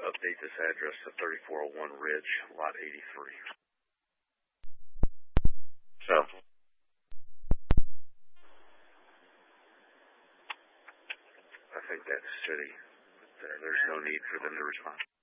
update this address to 3401 Ridge, Lot 83. So, I think that's city. There's no need for them to respond.